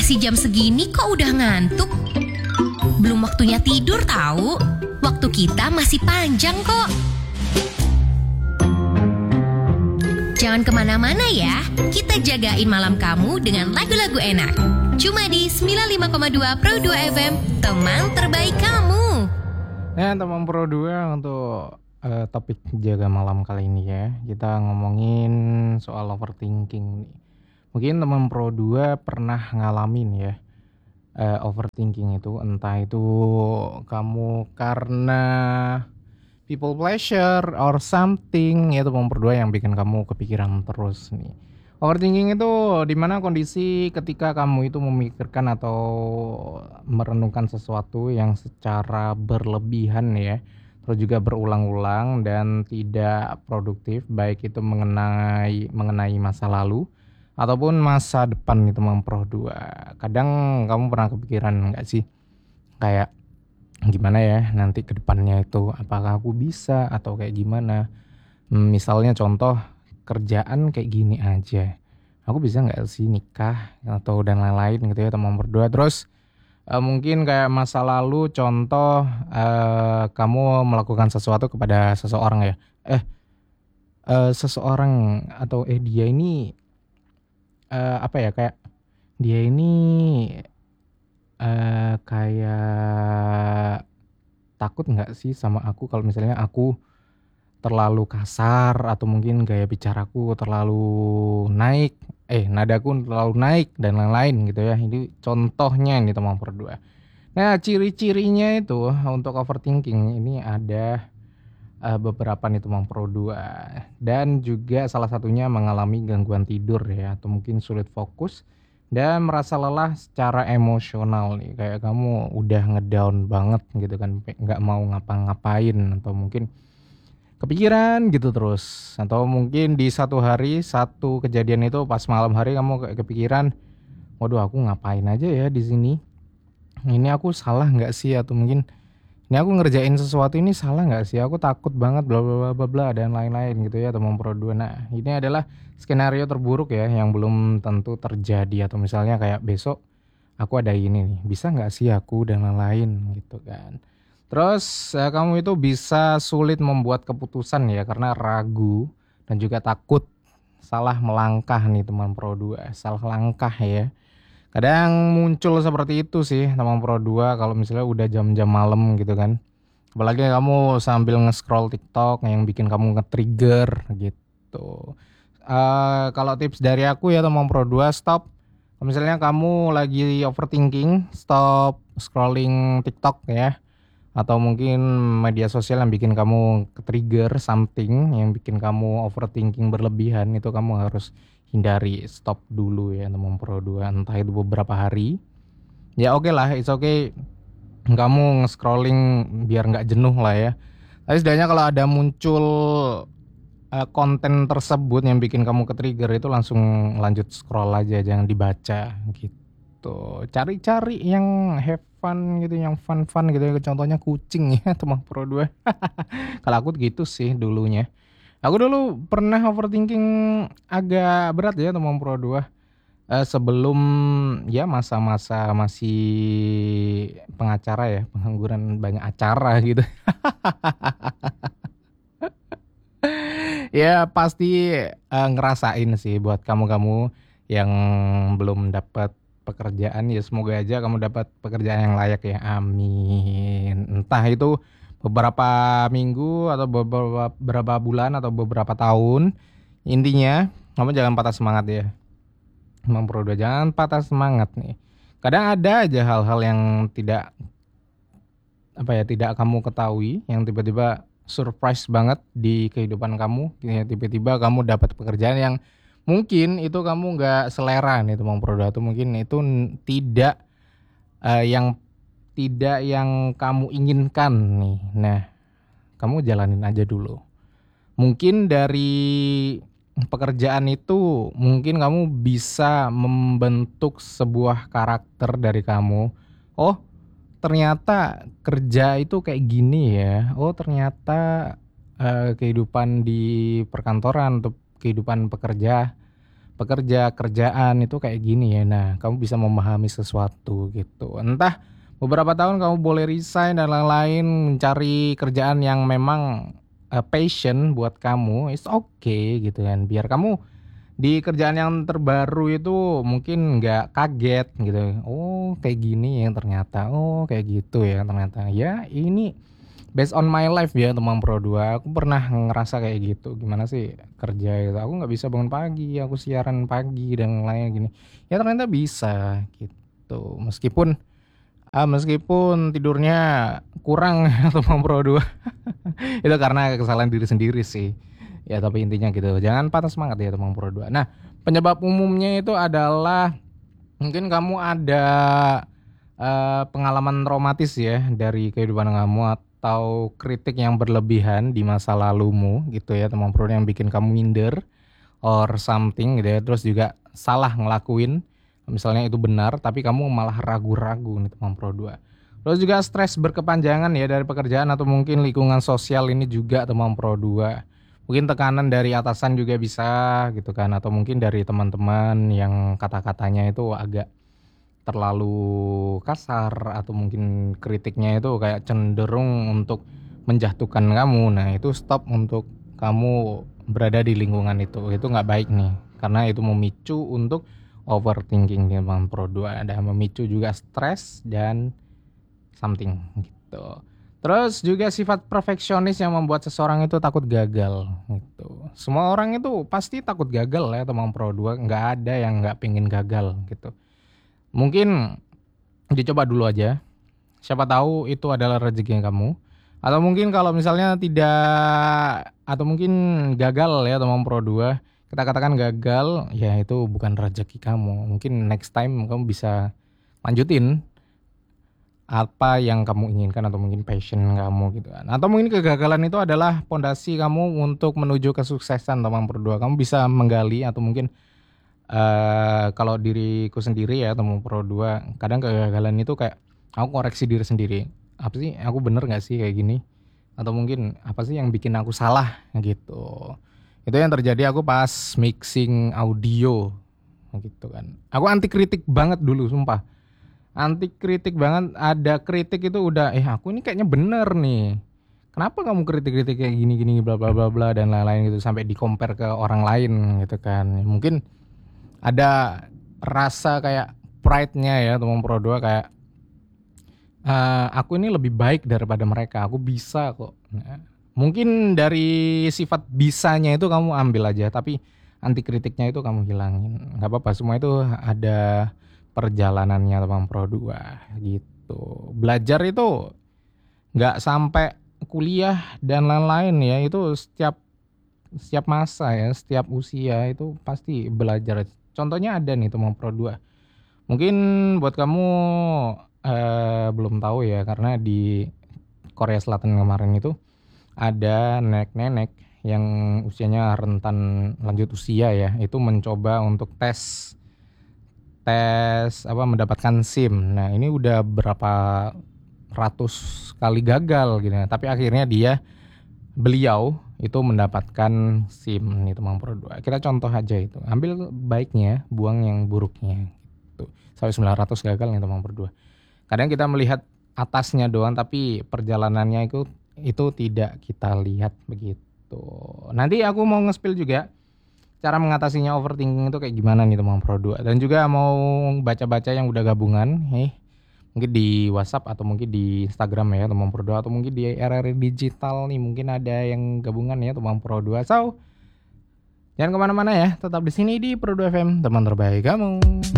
Masih jam segini kok udah ngantuk? Belum waktunya tidur tahu. Waktu kita masih panjang kok. Jangan kemana-mana ya. Kita jagain malam kamu dengan lagu-lagu enak. Cuma di 95,2 Pro 2 FM, teman terbaik kamu. Nah, teman Pro 2 untuk topik jaga malam kali ini ya. Kita ngomongin soal overthinking nih. Mungkin teman Pro 2 pernah ngalamin ya overthinking itu. Entah itu kamu karena people pleasure or something ya, teman Pro 2 yang bikin kamu kepikiran terus nih. Overthinking itu dimana kondisi ketika kamu itu memikirkan atau merenungkan sesuatu yang secara berlebihan ya, terus juga berulang-ulang dan tidak produktif, baik itu mengenai masa lalu ataupun masa depan itu Pro 2. Kadang kamu pernah kepikiran enggak sih kayak gimana ya nanti ke depannya itu, apakah aku bisa atau kayak gimana? Misalnya contoh kerjaan kayak gini aja, aku bisa nggak sih nikah atau dan lain-lain gitu ya teman berdua. Terus mungkin kayak masa lalu contoh kamu melakukan sesuatu kepada seseorang ya, seseorang atau dia ini apa ya, kayak dia ini kayak takut nggak sih sama aku kalau misalnya aku terlalu kasar atau mungkin gaya bicaraku terlalu naik, nadaku terlalu naik dan lain-lain gitu ya. Ini contohnya nih teman berdua. Nah, ciri-cirinya itu untuk overthinking ini ada beberapa nih teman Pro 2, dan juga salah satunya mengalami gangguan tidur ya, atau mungkin sulit fokus dan merasa lelah secara emosional nih, kayak kamu udah ngedown banget gitu kan, nggak mau ngapa-ngapain atau mungkin kepikiran gitu terus, atau mungkin di satu hari satu kejadian itu pas malam hari kamu kayak kepikiran, waduh aku ngapain aja ya di sini, ini aku salah nggak sih, atau mungkin ini aku ngerjain sesuatu ini salah nggak sih, aku takut banget bla bla bla bla dan lain-lain gitu ya teman Pro 2. Nah, ini adalah skenario terburuk ya yang belum tentu terjadi, atau misalnya kayak besok aku ada ini nih, bisa nggak sih aku dan lain-lain gitu kan. Terus kamu itu bisa sulit membuat keputusan ya karena ragu dan juga takut salah melangkah nih teman Pro 2, salah langkah ya. Kadang muncul seperti itu sih teman Pro 2 kalau misalnya udah jam-jam malam gitu kan. Apalagi kamu sambil nge-scroll TikTok yang bikin kamu nge-trigger gitu. Kalau tips dari aku ya teman Pro 2, stop. Kalau misalnya kamu lagi overthinking, stop scrolling TikTok ya. Atau mungkin media sosial yang bikin kamu ke-trigger something, yang bikin kamu overthinking berlebihan, itu kamu harus hindari, stop dulu ya teman Pro 2, entah itu beberapa hari. Ya oke lah, it's okay kamu nge-scrolling biar nggak jenuh lah ya. Tapi setidaknya kalau ada muncul konten tersebut yang bikin kamu ke-trigger, itu langsung lanjut scroll aja, jangan dibaca gitu. Cari-cari yang have fun gitu, yang fun gitu ya. Contohnya kucing ya teman Pro 2. Kalau aku gitu sih dulunya. Aku dulu pernah overthinking agak berat ya teman Pro 2. Sebelum ya masa-masa masih pengacara ya, pengangguran banyak acara gitu. Ya pasti ngerasain sih buat kamu-kamu yang belum dapat pekerjaan, ya semoga aja kamu dapat pekerjaan yang layak ya, amin. Entah itu beberapa minggu atau beberapa bulan atau beberapa tahun, intinya kamu jangan patah semangat ya. Emang Pro 2 jangan patah semangat nih. Kadang ada aja hal-hal yang tidak kamu ketahui, yang tiba-tiba surprise banget di kehidupan kamu. Tiba-tiba kamu dapat pekerjaan yang mungkin itu kamu nggak selera nih teman Pro 2, atau mungkin itu tidak yang kamu inginkan nih. Nah, kamu jalanin aja dulu. Mungkin dari pekerjaan itu mungkin kamu bisa membentuk sebuah karakter dari kamu. Oh, ternyata kerja itu kayak gini ya. Oh, ternyata kehidupan di perkantoran atau kehidupan kerjaan itu kayak gini ya. Nah, kamu bisa memahami sesuatu gitu. Entah beberapa tahun kamu boleh resign dan lain-lain, mencari kerjaan yang memang passion buat kamu, it's okay gitu kan. Biar kamu di kerjaan yang terbaru itu mungkin nggak kaget gitu. Oh, kayak gini ya ternyata. Oh, kayak gitu ya ternyata. Ya, ini based on my life ya teman Pro 2. Aku pernah ngerasa kayak gitu. Gimana sih kerja itu? Aku nggak bisa bangun pagi, aku siaran pagi dan lain gini. Ya ternyata bisa gitu. Meskipun tidurnya kurang teman Pro 2. Itu karena kesalahan diri sendiri sih. Ya tapi intinya gitu. Jangan patah semangat ya teman Pro 2. Nah, penyebab umumnya itu adalah mungkin kamu ada pengalaman traumatis ya dari kehidupan kamu, atau kritik yang berlebihan di masa lalumu gitu ya teman Pro, yang bikin kamu minder or something gitu ya. Terus juga salah ngelakuin, misalnya itu benar tapi kamu malah ragu-ragu nih teman Pro 2. Terus juga stres berkepanjangan ya dari pekerjaan atau mungkin lingkungan sosial ini juga teman Pro 2. Mungkin tekanan dari atasan juga bisa gitu kan, atau mungkin dari teman-teman yang kata-katanya itu agak terlalu kasar, atau mungkin kritiknya itu kayak cenderung untuk menjatuhkan kamu. Nah, itu stop untuk kamu berada di lingkungan itu. Itu nggak baik nih, karena itu memicu untuk overthinking teman Pro 2, dan memicu juga stres dan something gitu. Terus juga sifat perfeksionis yang membuat seseorang itu takut gagal gitu. Semua orang itu pasti takut gagal ya teman Pro 2, nggak ada yang nggak pengen gagal gitu. Mungkin dicoba dulu aja, siapa tahu itu adalah rezeki kamu. Atau mungkin kalau misalnya tidak, atau mungkin gagal ya teman Pro 2, kita katakan gagal, ya itu bukan rezeki kamu. Mungkin next time kamu bisa lanjutin apa yang kamu inginkan, atau mungkin passion kamu gitu kan. Atau mungkin kegagalan itu adalah pondasi kamu untuk menuju kesuksesan teman Pro 2. Kamu bisa menggali, atau mungkin kalau diriku sendiri ya teman Pro 2, kadang kegagalan itu kayak aku koreksi diri sendiri. Apa sih, aku bener gak sih kayak gini? Atau mungkin apa sih yang bikin aku salah gitu. Itu yang terjadi aku pas mixing audio gitu kan. Aku anti kritik banget dulu, sumpah. Anti kritik banget. Ada kritik itu udah aku ini kayaknya bener nih. Kenapa kamu kritik-kritik kayak gini-gini bla bla bla bla dan lain-lain gitu, sampai di compare ke orang lain gitu kan. Mungkin ada rasa kayak pride-nya ya teman Pro 2, kayak aku ini lebih baik daripada mereka, aku bisa kok. Nah, mungkin dari sifat bisanya itu kamu ambil aja, tapi anti kritiknya itu kamu hilangin. Gak apa-apa, semua itu ada perjalanannya teman Pro 2 gitu. Belajar itu gak sampai kuliah dan lain-lain ya, itu setiap masa ya, setiap usia itu pasti belajar. Contohnya ada nih teman Pro 2. Mungkin buat kamu belum tahu ya, karena di Korea Selatan kemarin itu ada nenek-nenek yang usianya rentan lanjut usia ya, itu mencoba untuk tes mendapatkan SIM. Nah, ini udah berapa ratus kali gagal gitu ya. Tapi akhirnya beliau itu mendapatkan SIM nih teman Pro 2. Kita contoh aja itu. Ambil baiknya, buang yang buruknya gitu. Sampai 900 gagal nih teman Pro 2. Kadang kita melihat atasnya doang, tapi perjalanannya itu tidak kita lihat begitu. Nanti aku mau nge-spill juga cara mengatasinya overthinking itu kayak gimana nih teman Pro 2. Dan juga mau baca-baca yang udah gabungan mungkin di WhatsApp atau mungkin di Instagram ya teman Pro 2, atau mungkin di RRI Digital nih, mungkin ada yang gabungan ya teman Pro 2. So, jangan kemana-mana ya, tetap di sini di Pro 2 FM, teman terbaik kamu.